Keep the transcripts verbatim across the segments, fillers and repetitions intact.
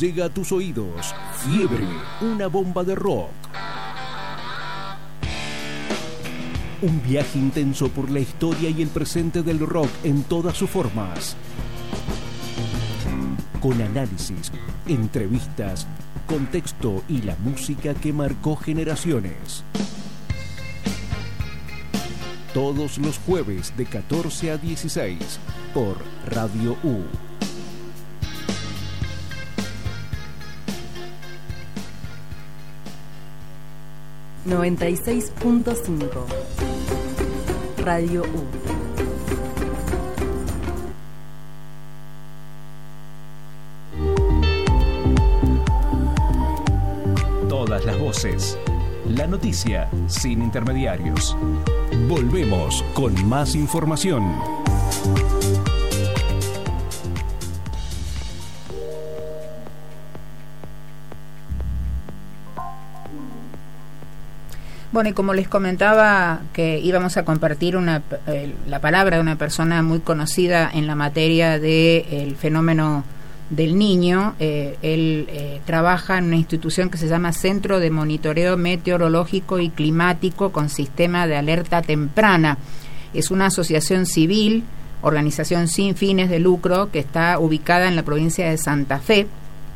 llega a tus oídos. Fiebre, una bomba de rock. Un viaje intenso por la historia y el presente del rock en todas sus formas. Con análisis, entrevistas, contexto y la música que marcó generaciones. Todos los jueves de catorce a dieciséis por Radio U. noventa y seis punto cinco Radio U. Todas las voces. La noticia sin intermediarios. Volvemos con más información. Bueno, y como les comentaba que íbamos a compartir una, eh, la palabra de una persona muy conocida en la materia del fenómeno del niño, eh, él eh, trabaja en una institución que se llama Centro de Monitoreo Meteorológico y Climático con Sistema de Alerta Temprana. Es una asociación civil, organización sin fines de lucro, que está ubicada en la provincia de Santa Fe,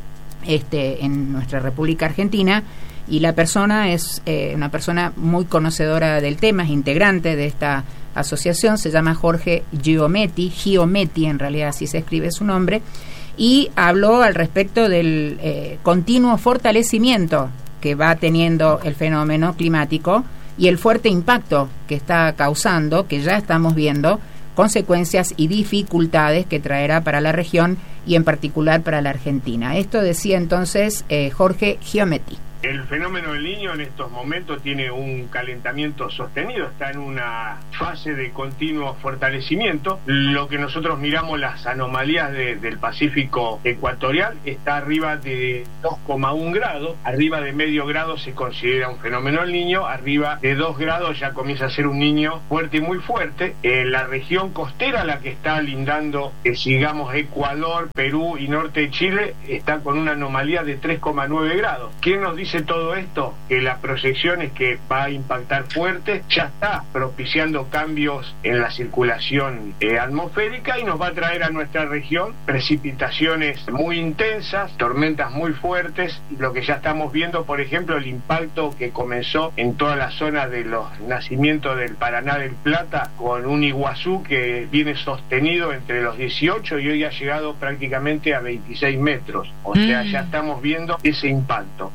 este, en nuestra República Argentina. Y la persona es eh, una persona muy conocedora del tema, es integrante de esta asociación, se llama Jorge Giometti, Giometti en realidad así se escribe su nombre, y habló al respecto del eh, continuo fortalecimiento que va teniendo el fenómeno climático y el fuerte impacto que está causando, que ya estamos viendo, consecuencias y dificultades que traerá para la región y en particular para la Argentina. Esto decía entonces eh, Jorge Giometti. El fenómeno del Niño en estos momentos tiene un calentamiento sostenido, está en una fase de continuo fortalecimiento. Lo que nosotros miramos, las anomalías de, del Pacífico ecuatorial, está arriba de dos coma uno grados, arriba de medio grado se considera un fenómeno del Niño, arriba de dos grados ya comienza a ser un niño fuerte y muy fuerte. En la región costera, la que está lindando, eh, sigamos, Ecuador, Perú y norte de Chile, está con una anomalía de tres coma nueve grados. ¿Quién nos dice todo esto? Que las proyecciones que va a impactar fuerte ya está propiciando cambios en la circulación eh, atmosférica y nos va a traer a nuestra región precipitaciones muy intensas, tormentas muy fuertes, y lo que ya estamos viendo, por ejemplo, el impacto que comenzó en toda la zona de los nacimientos del Paraná del Plata, con un Iguazú que viene sostenido entre los dieciocho y hoy ha llegado prácticamente a veintiséis metros, o mm. sea, ya estamos viendo ese impacto.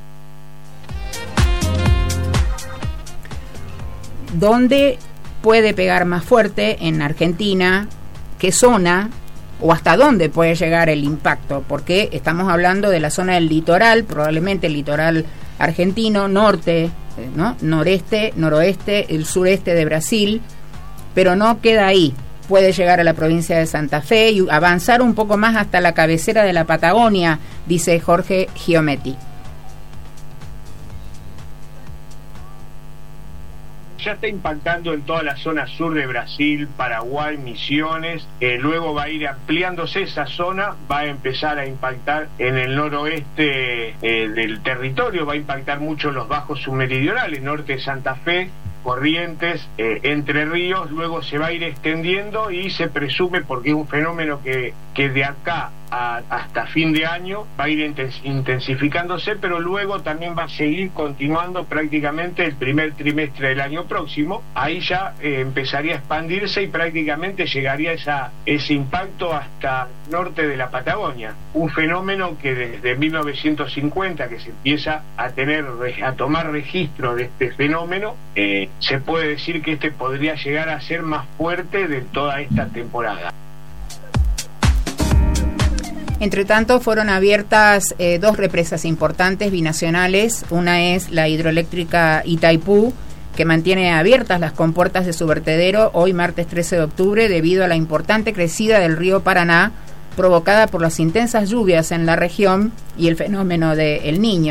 ¿Dónde puede pegar más fuerte en Argentina? ¿Qué zona o hasta dónde puede llegar el impacto? Porque estamos hablando de la zona del litoral, probablemente el litoral argentino, norte, ¿no? Noreste, noroeste, el sureste de Brasil, pero no queda ahí. Puede llegar a la provincia de Santa Fe y avanzar un poco más hasta la cabecera de la Patagonia, dice Jorge Giometti. Ya está impactando en toda la zona sur de Brasil, Paraguay, Misiones, eh, luego va a ir ampliándose esa zona, va a empezar a impactar en el noroeste eh, del territorio, va a impactar mucho los bajos submeridionales, norte de Santa Fe, Corrientes, eh, Entre Ríos, luego se va a ir extendiendo y se presume, porque es un fenómeno que, que de acá a, hasta fin de año va a ir intensificándose, pero luego también va a seguir continuando prácticamente el primer trimestre del año próximo. Ahí ya eh, empezaría a expandirse y prácticamente llegaría esa, ese impacto hasta el norte de la Patagonia. Un fenómeno que desde mil novecientos cincuenta que se empieza a tener, a tomar registro de este fenómeno, eh, se puede decir que este podría llegar a ser más fuerte de toda esta temporada. Entre tanto, fueron abiertas eh, dos represas importantes binacionales. Una es la hidroeléctrica Itaipú, que mantiene abiertas las compuertas de su vertedero hoy martes trece de octubre debido a la importante crecida del río Paraná provocada por las intensas lluvias en la región y el fenómeno de El Niño.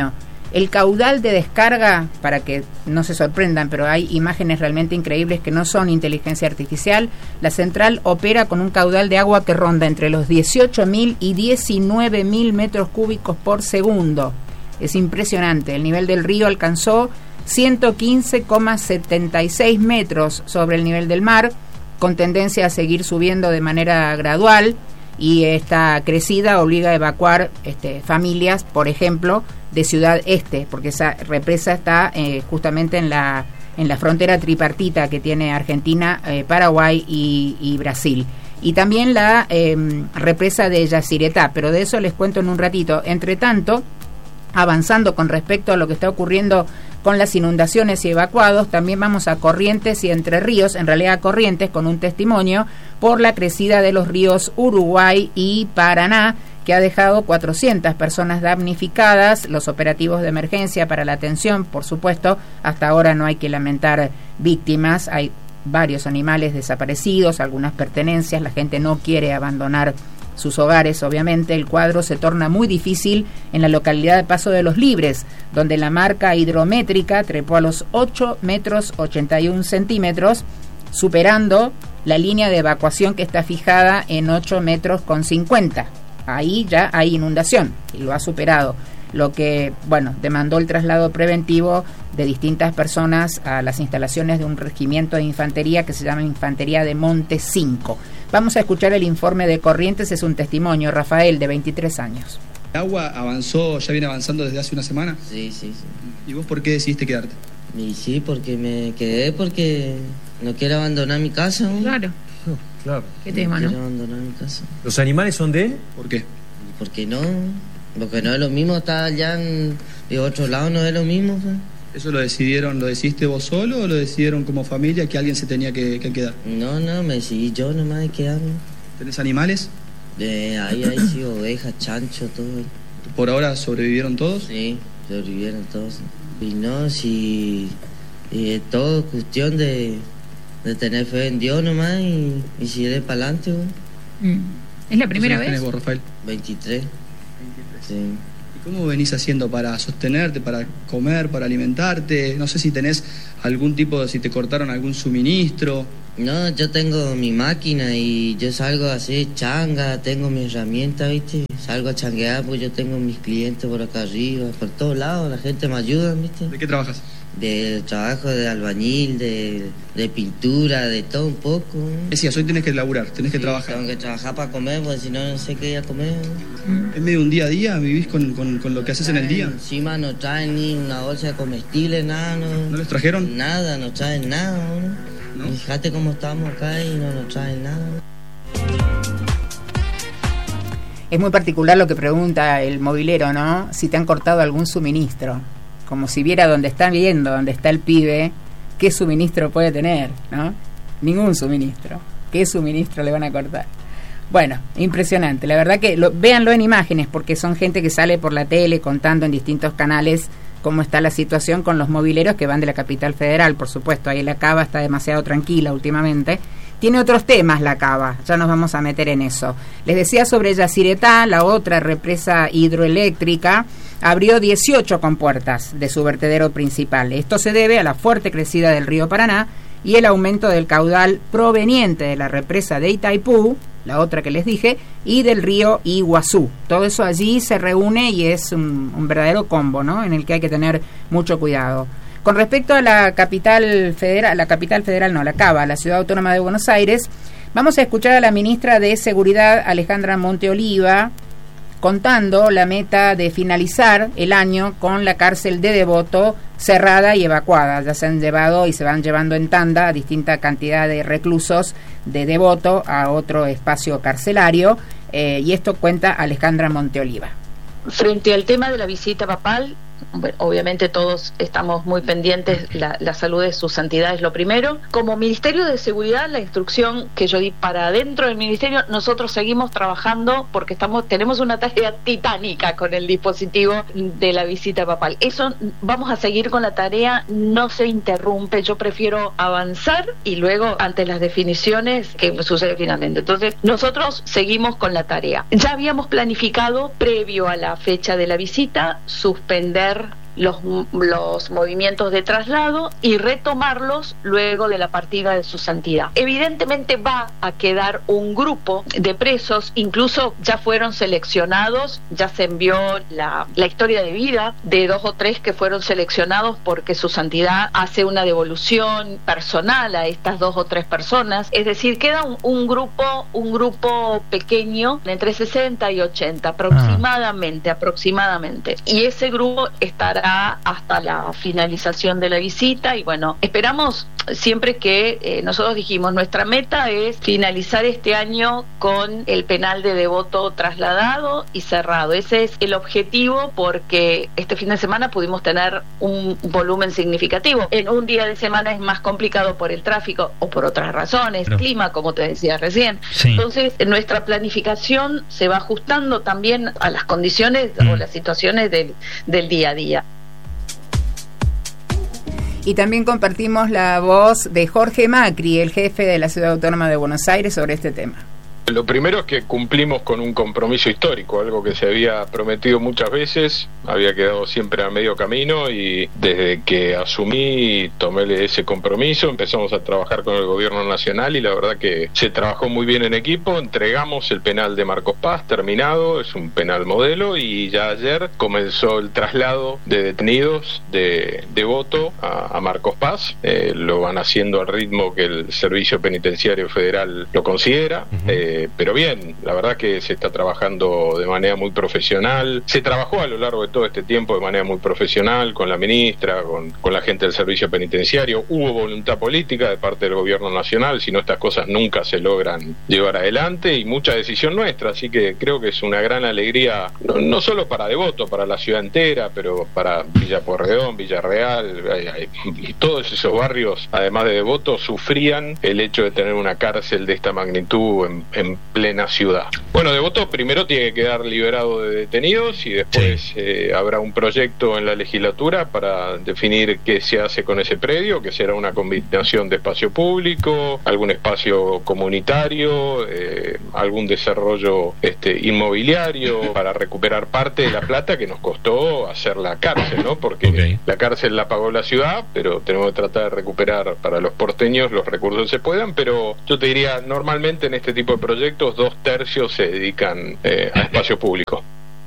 El caudal de descarga, para que no se sorprendan, pero hay imágenes realmente increíbles que no son inteligencia artificial. La central opera con un caudal de agua que ronda entre los dieciocho mil y diecinueve mil metros cúbicos por segundo. Es impresionante. El nivel del río alcanzó ciento quince coma setenta y seis metros sobre el nivel del mar, con tendencia a seguir subiendo de manera gradual, y esta crecida obliga a evacuar este, familias, por ejemplo, de Ciudad Este, porque esa represa está eh, justamente en la en la frontera tripartita que tiene Argentina, eh, Paraguay y, y Brasil. Y también la eh, represa de Yacyretá, pero de eso les cuento en un ratito. Entre tanto, avanzando con respecto a lo que está ocurriendo con las inundaciones y evacuados, también vamos a Corrientes y Entre Ríos, en realidad a Corrientes, con un testimonio por la crecida de los ríos Uruguay y Paraná, que ha dejado cuatrocientas personas damnificadas. Los operativos de emergencia para la atención, por supuesto, hasta ahora no hay que lamentar víctimas, hay varios animales desaparecidos, algunas pertenencias, la gente no quiere abandonar sus hogares. Obviamente el cuadro se torna muy difícil en la localidad de Paso de los Libres, donde la marca hidrométrica trepó a los ocho metros ochenta y un centímetros, superando la línea de evacuación que está fijada en ocho metros con cincuenta. Ahí ya hay inundación y lo ha superado, lo que, bueno, demandó el traslado preventivo de distintas personas a las instalaciones de un regimiento de infantería que se llama Infantería de Monte cinco. Vamos a escuchar el informe de Corrientes, es un testimonio. Rafael, de veintitrés años. ¿El agua avanzó, ya viene avanzando desde hace una semana? Sí, sí, sí. ¿Y vos por qué decidiste quedarte? Y sí, porque me quedé porque no quiero abandonar mi casa, ¿no? Claro. Oh, claro. ¿Qué tema, no? No quiero abandonar mi casa. ¿Los animales son de él? ¿Por qué? Porque no, porque no es lo mismo estar allá en, de otro lado, no es lo mismo, ¿sí? ¿Eso lo decidieron, lo decidiste vos solo o lo decidieron como familia que alguien se tenía que, que quedar? No, no, me decidí yo nomás de quedarme. ¿Tenés animales? De ahí, ahí sí, ovejas, chancho, todo. ¿Por ahora sobrevivieron todos? Sí, sobrevivieron todos. Y no, si... Y es todo cuestión de, de tener fe en Dios nomás y, y seguir para adelante, güey. Mm. ¿Es la primera vez? ¿Tenés vos, Rafael? veintitrés. veintitrés. Sí. ¿Y cómo venís haciendo para sostenerte, para comer, para alimentarte? No sé si tenés algún tipo de... si te cortaron algún suministro. No, yo tengo mi máquina y yo salgo a hacer changa, tengo mi herramienta, ¿viste? Salgo a changuear, pues yo tengo mis clientes por acá arriba, por todos lados, la gente me ayuda, ¿viste? ¿De qué trabajas? De trabajo de albañil, de, de pintura, de todo un poco. Decías, hoy tenés que laburar, tenés que Sí, trabajar. Tengo que trabajar para comer, porque si no, no sé qué ir a comer. ¿Es medio un día a día? ¿Vivís con, con, con lo que haces en el día? Encima no traen ni una bolsa de comestible, nada, no. ¿No les trajeron? Nada, no traen nada, ¿no? ¿No? Fíjate cómo estamos acá y no nos traen nada. Es muy particular lo que pregunta el movilero, ¿no? Si te han cortado algún suministro. Como si viera dónde está viendo, dónde está el pibe, qué suministro puede tener, ¿no? Ningún suministro. ¿Qué suministro le van a cortar? Bueno, impresionante. La verdad que lo, véanlo en imágenes, porque son gente que sale por la tele contando en distintos canales cómo está la situación con los mobileros que van de la capital federal, por supuesto. Ahí la Cava está demasiado tranquila últimamente. Tiene otros temas la Cava, ya nos vamos a meter en eso. Les decía sobre Yacyretá, la otra represa hidroeléctrica, abrió dieciocho compuertas de su vertedero principal. Esto se debe a la fuerte crecida del río Paraná y el aumento del caudal proveniente de la represa de Itaipú, la otra que les dije, y del río Iguazú. Todo eso allí se reúne y es un, un verdadero combo, ¿no?, en el que hay que tener mucho cuidado. Con respecto a la capital federal, la capital federal no, la Cava, la Ciudad Autónoma de Buenos Aires, vamos a escuchar a la ministra de Seguridad, Alejandra Monteoliva, contando la meta de finalizar el año con la cárcel de Devoto cerrada y evacuada. Ya se han llevado y se van llevando en tanda a distinta cantidad de reclusos de Devoto a otro espacio carcelario, eh, y esto cuenta Alejandra Monteoliva. Frente al tema de la visita papal, bueno, obviamente todos estamos muy pendientes, la, la salud de su santidad es lo primero. Como Ministerio de Seguridad, la instrucción que yo di para adentro del Ministerio, nosotros seguimos trabajando porque estamos tenemos una tarea titánica con el dispositivo de la visita papal. Eso, vamos a seguir con la tarea, no se interrumpe, yo prefiero avanzar y luego ante las definiciones que sucede finalmente. Entonces, nosotros seguimos con la tarea. Ya habíamos planificado, previo a la fecha de la visita, suspender los, los movimientos de traslado y retomarlos luego de la partida de su santidad. Evidentemente va a quedar un grupo de presos, incluso ya fueron seleccionados, ya se envió la, la historia de vida de dos o tres que fueron seleccionados porque su santidad hace una devolución personal a estas dos o tres personas, es decir, queda un, un grupo un grupo pequeño entre sesenta y ochenta aproximadamente, ah. aproximadamente, y ese grupo estará hasta la finalización de la visita. Y bueno, esperamos siempre que eh, nosotros dijimos, nuestra meta es finalizar este año con el penal de Devoto trasladado y cerrado. Ese es el objetivo, porque este fin de semana pudimos tener un volumen significativo. En un día de semana es más complicado por el tráfico o por otras razones, Pero... clima, como te decía recién. Sí. Entonces, nuestra planificación se va ajustando también a las condiciones mm. o las situaciones del, del día a día. Y también compartimos la voz de Jorge Macri, el jefe de la Ciudad Autónoma de Buenos Aires, sobre este tema. Lo primero es que cumplimos con un compromiso histórico, algo que se había prometido muchas veces, había quedado siempre a medio camino, y desde que asumí tomé ese compromiso, empezamos a trabajar con el gobierno nacional y la verdad que se trabajó muy bien en equipo. Entregamos el penal de Marcos Paz, terminado, es un penal modelo, y ya ayer comenzó el traslado de detenidos de Devoto a, a Marcos Paz. Eh, lo van haciendo al ritmo que el Servicio Penitenciario Federal lo considera. Uh-huh. eh, pero bien, la verdad que se está trabajando de manera muy profesional. Se trabajó a lo largo de todo este tiempo de manera muy profesional con la ministra, con, con la gente del servicio penitenciario. Hubo voluntad política de parte del gobierno nacional, si no estas cosas nunca se logran llevar adelante, y mucha decisión nuestra, así que creo que es una gran alegría, no, no solo para Devoto, para la ciudad entera, pero para Villa Pueyrredón, Villarreal, y todos esos barrios, además de Devoto, sufrían el hecho de tener una cárcel de esta magnitud en, en plena ciudad. Bueno, Devoto primero tiene que quedar liberado de detenidos y después sí. eh, habrá un proyecto en la legislatura para definir qué se hace con ese predio, que será una combinación de espacio público, algún espacio comunitario, eh, algún desarrollo este, inmobiliario para recuperar parte de la plata que nos costó hacer la cárcel, ¿no? Porque okay. la cárcel la pagó la ciudad, pero tenemos que tratar de recuperar para los porteños los recursos que se puedan, pero yo te diría, normalmente en este tipo de proyectos dos tercios se dedican eh, a espacio público.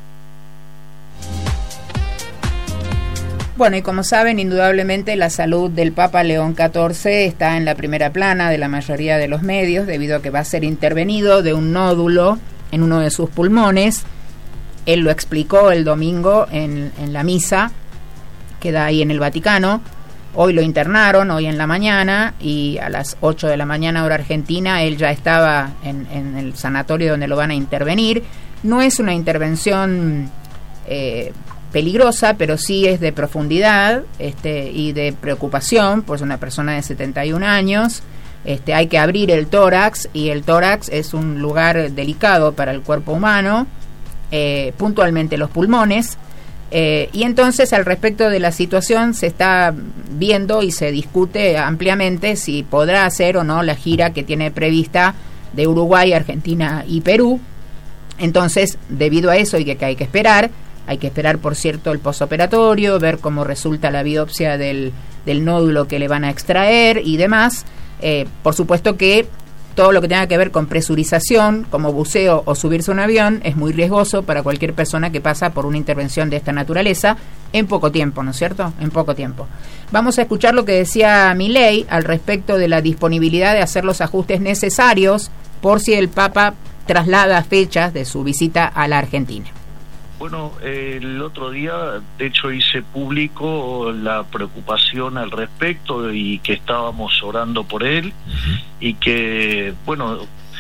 Bueno, y como saben, indudablemente la salud del Papa León catorce está en la primera plana de la mayoría de los medios, debido a que va a ser intervenido de un nódulo en uno de sus pulmones. Él lo explicó el domingo en, en la misa que da ahí en el Vaticano. Hoy lo internaron, hoy en la mañana, y a las ocho de la mañana hora argentina él ya estaba en, en el sanatorio donde lo van a intervenir. No es una intervención eh, peligrosa, pero sí es de profundidad este, y de preocupación, pues una persona de setenta y un años. Este, hay que abrir el tórax, y el tórax es un lugar delicado para el cuerpo humano, eh, puntualmente los pulmones. Eh, y entonces, al respecto de la situación, se está viendo y se discute ampliamente si podrá hacer o no la gira que tiene prevista de Uruguay, Argentina y Perú. Entonces, debido a eso, y que, que hay que esperar, hay que esperar, por cierto, el posoperatorio, ver cómo resulta la biopsia del, del nódulo que le van a extraer y demás. Eh, por supuesto que todo lo que tenga que ver con presurización, como buceo o subirse a un avión, es muy riesgoso para cualquier persona que pasa por una intervención de esta naturaleza en poco tiempo, ¿no es cierto? En poco tiempo. Vamos a escuchar lo que decía Milei al respecto de la disponibilidad de hacer los ajustes necesarios por si el Papa traslada fechas de su visita a la Argentina. Bueno, eh, el otro día, de hecho, hice público la preocupación al respecto y que estábamos orando por él y que, bueno,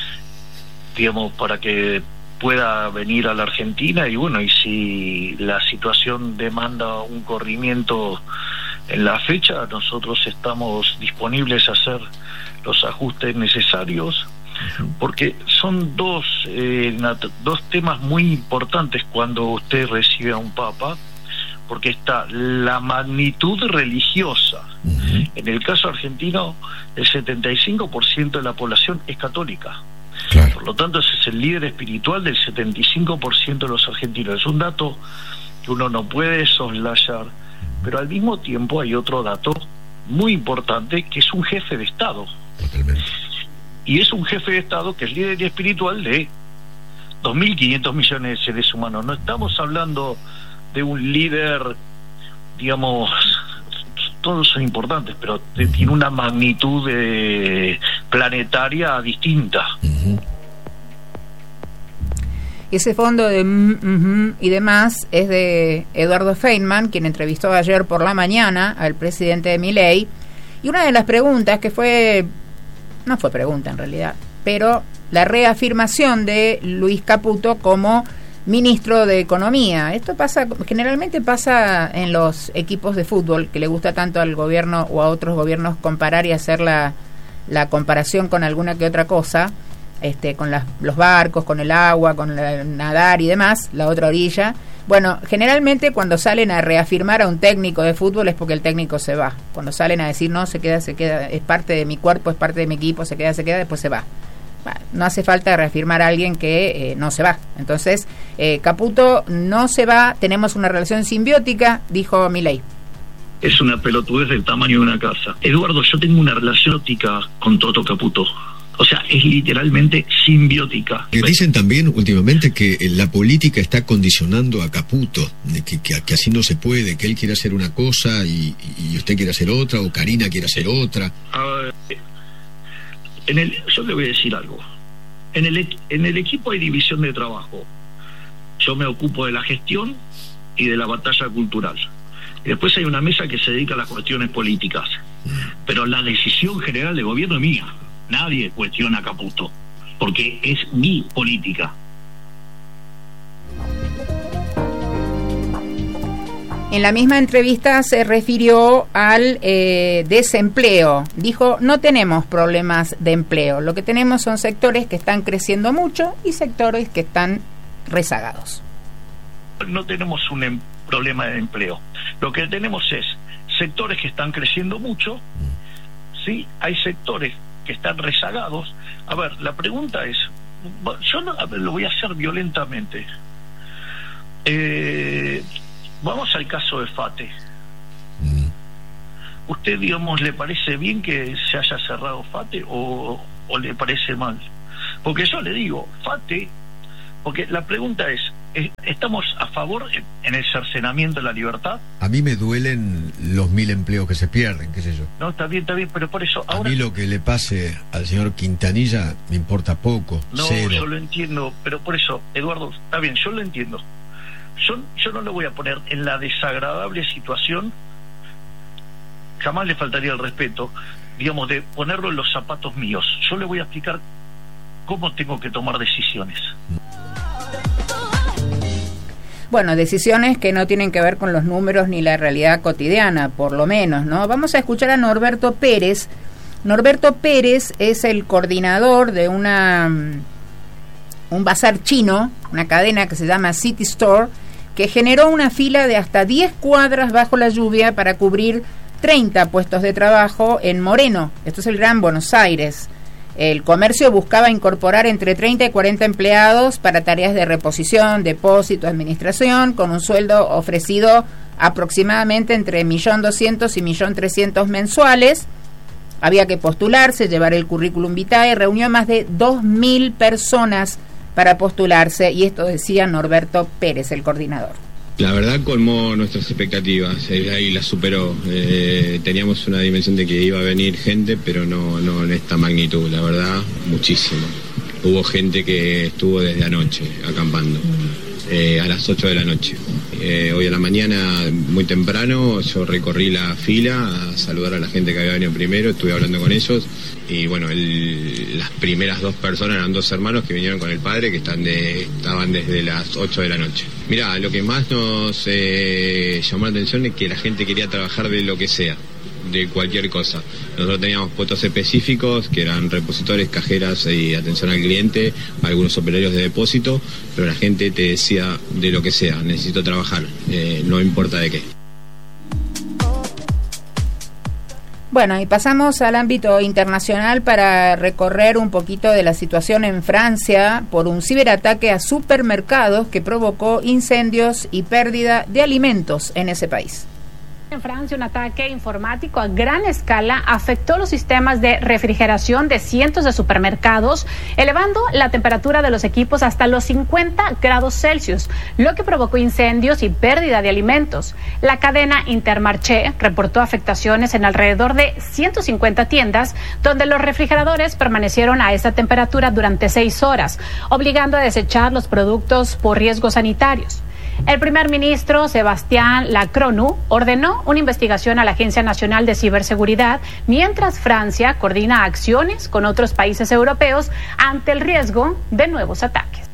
digamos, para que pueda venir a la Argentina, y bueno, y si la situación demanda un corrimiento en la fecha, nosotros estamos disponibles a hacer los ajustes necesarios, porque son dos eh, nat- dos temas muy importantes cuando usted recibe a un papa, porque está la magnitud religiosa. Uh-huh. En el caso argentino, el setenta y cinco por ciento de la población es católica. Claro. Por lo tanto, ese es el líder espiritual del setenta y cinco por ciento de los argentinos. Es un dato que uno no puede soslayar. pero al mismo tiempo hay otro dato muy importante, que es un jefe de Estado. Totalmente. Y es un jefe de Estado que es líder espiritual de dos mil quinientos millones de seres humanos. No estamos hablando de un líder, digamos, todos son importantes, pero uh-huh. tiene una magnitud de, planetaria distinta. Uh-huh. Ese fondo de mm, mm, y demás es de Eduardo Feynman, quien entrevistó ayer por la mañana al presidente de Milei, y una de las preguntas que fue, no fue pregunta en realidad, pero la reafirmación de Luis Caputo como ministro de Economía. Esto pasa, generalmente pasa en los equipos de fútbol, que le gusta tanto al gobierno o a otros gobiernos comparar y hacer la, la comparación con alguna que otra cosa, este, con las, los barcos, con el agua, con la, nadar y demás, la otra orilla. Bueno, generalmente cuando salen a reafirmar a un técnico de fútbol es porque el técnico se va. Cuando salen a decir, no, se queda, se queda, es parte de mi cuerpo, es parte de mi equipo, se queda, se queda, después se va. No hace falta reafirmar a alguien que eh, no se va. Entonces, eh, Caputo no se va, tenemos una relación simbiótica, dijo Milei. Es una pelotudez del tamaño de una casa. Eduardo, yo tengo una relación óptica con Toto Caputo. O sea, es literalmente simbiótica. Que dicen también últimamente que la política está condicionando a Caputo, de que, que, que así no se puede, que él quiere hacer una cosa y, y usted quiere hacer otra, o Karina quiere hacer otra. A ver, en el, yo le voy a decir algo. En el, en el equipo hay división de trabajo. Yo me ocupo de la gestión y de la batalla cultural. Y después hay una mesa que se dedica a las cuestiones políticas. Pero la decisión general de gobierno es mía. Nadie cuestiona a Caputo, porque es mi política. En la misma entrevista se refirió al eh, desempleo. Dijo, no tenemos problemas de empleo. Lo que tenemos son sectores que están creciendo mucho y sectores que están rezagados. No tenemos un em- problema de empleo. Lo que tenemos es sectores que están creciendo mucho. Sí, hay sectores que están rezagados. A ver, la pregunta es, yo no, a ver, lo voy a hacer violentamente. Eh, vamos al caso de FATE. ¿Usted, digamos, le parece bien que se haya cerrado FATE o, o le parece mal? Porque yo le digo, FATE, porque la pregunta es, ¿estamos a favor en el cercenamiento de la libertad? A mí me duelen los mil empleos que se pierden, qué sé yo. No, está bien, está bien, pero por eso ahora... A mí lo que le pase al señor Quintanilla me importa poco, no, cero. Yo lo entiendo, pero por eso, Eduardo, está bien, yo lo entiendo. Yo, yo no lo voy a poner en la desagradable situación, jamás le faltaría el respeto, digamos, de ponerlo en los zapatos míos. Yo le voy a explicar cómo tengo que tomar decisiones. Bueno, decisiones que no tienen que ver con los números ni la realidad cotidiana, por lo menos, ¿no? Vamos a escuchar a Norberto Pérez. Norberto Pérez es el coordinador de una un bazar chino, una cadena que se llama City Store, que generó una fila de hasta diez cuadras bajo la lluvia para cubrir treinta puestos de trabajo en Moreno. Esto es el Gran Buenos Aires. El comercio buscaba incorporar entre treinta y cuarenta empleados para tareas de reposición, depósito, administración, con un sueldo ofrecido aproximadamente entre un millón doscientos y un millón trescientos mensuales. Había que postularse, llevar el currículum vitae, reunió a más de dos mil personas para postularse, y esto decía Norberto Pérez, el coordinador. La verdad colmó nuestras expectativas, ahí la superó. Eh, teníamos una dimensión de que iba a venir gente, pero no, no en esta magnitud, la verdad, muchísimo. Hubo gente que estuvo desde anoche acampando, eh, a las ocho de la noche. Eh, hoy a la mañana, muy temprano, yo recorrí la fila a saludar a la gente que había venido primero, estuve hablando con ellos, y bueno, el, las primeras dos personas eran dos hermanos que vinieron con el padre, que están de, estaban desde las ocho de la noche. Mirá, lo que más nos eh, llamó la atención es que la gente quería trabajar de lo que sea, de cualquier cosa. Nosotros teníamos puestos específicos que eran repositores, cajeras y atención al cliente, algunos operarios de depósito, pero la gente te decía de lo que sea, necesito trabajar, eh, no importa de qué. Bueno, y pasamos al ámbito internacional para recorrer un poquito de la situación en Francia por un ciberataque a supermercados que provocó incendios y pérdida de alimentos en ese país. En Francia, un ataque informático a gran escala afectó los sistemas de refrigeración de cientos de supermercados, elevando la temperatura de los equipos hasta los cincuenta grados Celsius, lo que provocó incendios y pérdida de alimentos. La cadena Intermarché reportó afectaciones en alrededor de ciento cincuenta tiendas, donde los refrigeradores permanecieron a esa temperatura durante seis horas, obligando a desechar los productos por riesgos sanitarios. El primer ministro, Sebastián Lacronu, ordenó una investigación a la Agencia Nacional de Ciberseguridad, mientras Francia coordina acciones con otros países europeos ante el riesgo de nuevos ataques.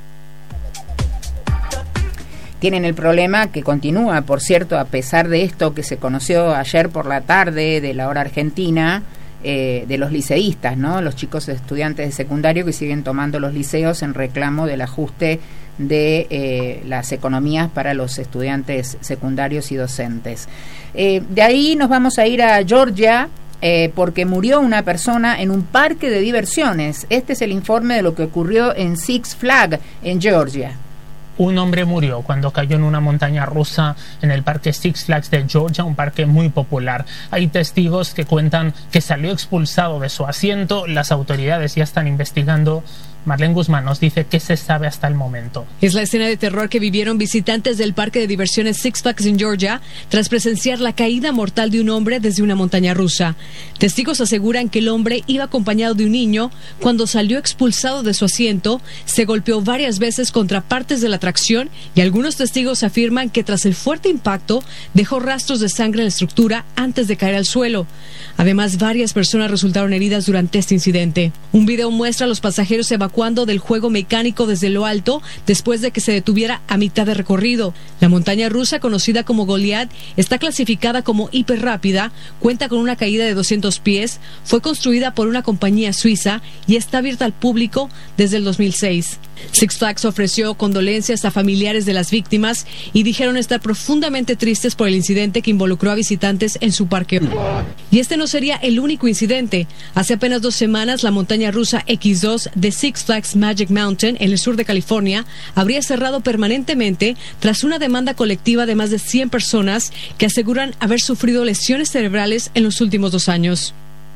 Tienen el problema que continúa, por cierto, a pesar de esto que se conoció ayer por la tarde de la hora argentina, eh, de los liceístas, ¿no? Los chicos estudiantes de secundario que siguen tomando los liceos en reclamo del ajuste de eh, las economías para los estudiantes secundarios y docentes. Eh, de ahí nos vamos a ir a Georgia, eh, porque murió una persona en un parque de diversiones. Este es el informe de lo que ocurrió en Six Flags, en Georgia. Un hombre murió cuando cayó en una montaña rusa en el parque Six Flags de Georgia, un parque muy popular. Hay testigos que cuentan que salió expulsado de su asiento. Las autoridades ya están investigando. Marlene Guzmán nos dice qué se sabe hasta el momento. Es la escena de terror que vivieron visitantes del parque de diversiones Six Flags en Georgia tras presenciar la caída mortal de un hombre desde una montaña rusa. Testigos aseguran que el hombre iba acompañado de un niño. Cuando salió expulsado de su asiento, se golpeó varias veces contra partes de la atracción y algunos testigos afirman que tras el fuerte impacto dejó rastros de sangre en la estructura antes de caer al suelo. Además, varias personas resultaron heridas durante este incidente. Un video muestra a los pasajeros evacuando del juego mecánico desde lo alto después de que se detuviera a mitad de recorrido. La montaña rusa, conocida como Goliath, está clasificada como hiperrápida, cuenta con una caída de doscientos pies, fue construida por una compañía suiza y está abierta al público desde el dos mil seis. Six Flags ofreció condolencias a familiares de las víctimas y dijeron estar profundamente tristes por el incidente que involucró a visitantes en su parque. Y este no sería el único incidente. Hace apenas dos semanas, la montaña rusa equis dos de Six Flags Magic Mountain, en el sur de California, habría cerrado permanentemente tras una demanda colectiva de más de cien personas que aseguran haber sufrido lesiones cerebrales en los últimos dos años.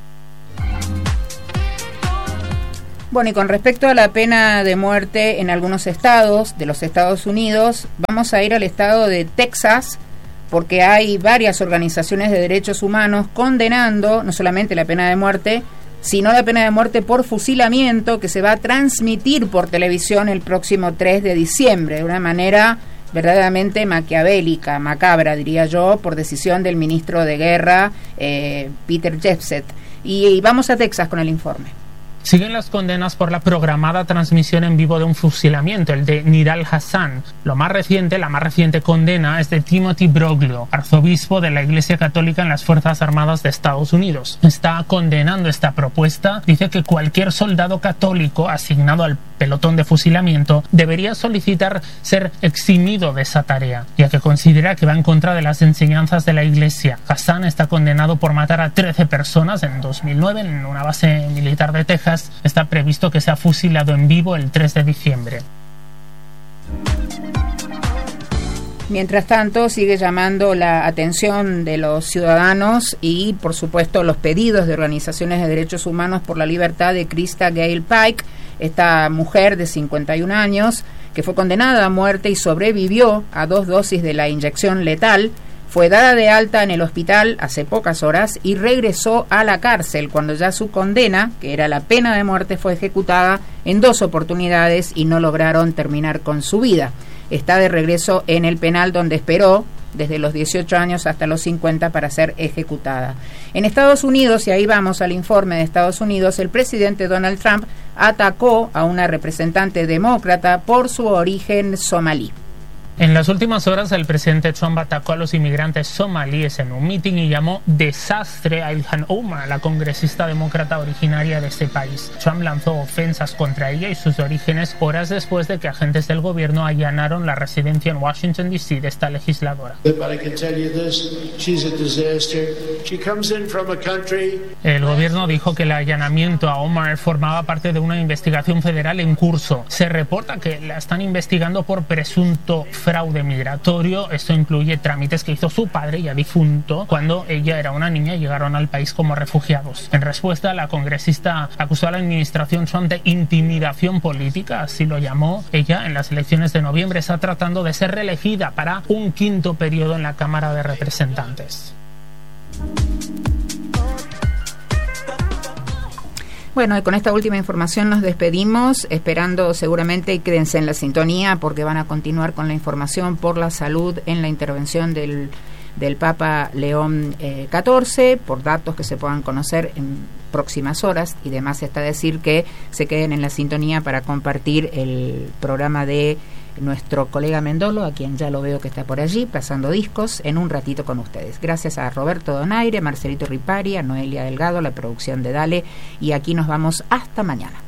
Bueno, y con respecto a la pena de muerte en algunos estados de los Estados Unidos, vamos a ir al estado de Texas, porque hay varias organizaciones de derechos humanos condenando no solamente la pena de muerte, sino la pena de muerte por fusilamiento, que se va a transmitir por televisión el próximo tres de diciembre, de una manera verdaderamente maquiavélica, macabra, diría yo, por decisión del ministro de Guerra, eh, Peter Jefset. Y, y vamos a Texas con el informe. Siguen las condenas por la programada transmisión en vivo de un fusilamiento, el de Nidal Hassan. Lo más reciente, la más reciente condena es de Timothy Broglio, arzobispo de la Iglesia Católica en las Fuerzas Armadas de Estados Unidos. Está condenando esta propuesta. Dice que cualquier soldado católico asignado al pelotón de fusilamiento debería solicitar ser eximido de esa tarea, ya que considera que va en contra de las enseñanzas de la Iglesia. Hassan está condenado por matar a trece personas en dos mil nueve en una base militar de Texas. Está previsto que sea fusilado en vivo el tres de diciembre. Mientras tanto, sigue llamando la atención de los ciudadanos y, por supuesto, los pedidos de organizaciones de derechos humanos por la libertad de Krista Gale Pike, esta mujer de cincuenta y un años que fue condenada a muerte y sobrevivió a dos dosis de la inyección letal. Fue dada de alta en el hospital hace pocas horas y regresó a la cárcel cuando ya su condena, que era la pena de muerte, fue ejecutada en dos oportunidades y no lograron terminar con su vida. Está de regreso en el penal donde esperó desde los dieciocho años hasta los cincuenta para ser ejecutada. En Estados Unidos, y ahí vamos al informe de Estados Unidos, el presidente Donald Trump atacó a una representante demócrata por su origen somalí. En las últimas horas, el presidente Trump atacó a los inmigrantes somalíes en un mitin y llamó desastre a Ilhan Omar, la congresista demócrata originaria de este país. Trump lanzó ofensas contra ella y sus orígenes horas después de que agentes del gobierno allanaron la residencia en Washington, D C de esta legisladora. El gobierno dijo que el allanamiento a Omar formaba parte de una investigación federal en curso. Se reporta que la están investigando por presunto fraude migratorio. Esto incluye trámites que hizo su padre, ya difunto, cuando ella era una niña y llegaron al país como refugiados. En respuesta, la congresista acusó a la administración Trump de intimidación política, así lo llamó. Ella, en las elecciones de noviembre, está tratando de ser reelegida para un quinto periodo en la Cámara de Representantes. Bueno, y con esta última información nos despedimos, esperando seguramente, y quédense en la sintonía porque van a continuar con la información por la salud en la intervención del, del Papa León eh, catorce, por datos que se puedan conocer en próximas horas, y demás está decir que se queden en la sintonía para compartir el programa de nuestro colega Mendolo, a quien ya lo veo que está por allí, pasando discos en un ratito con ustedes. Gracias a Roberto Donaire, Marcelito Ripari, a Noelia Delgado, la producción de Dale, y aquí nos vamos hasta mañana.